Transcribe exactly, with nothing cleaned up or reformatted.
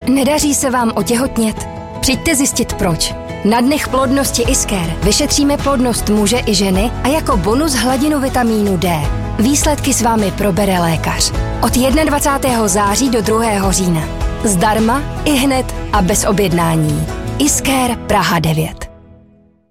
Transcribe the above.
Nedaří se vám otěhotnět? Přijďte zjistit proč. Na dnech plodnosti Isker vyšetříme plodnost muže i ženy a jako bonus hladinu vitamínu D. Výsledky s vámi probere lékař. Od dvacátého prvního září do druhého října. Zdarma, ihned a bez objednání. Isker Praha devět.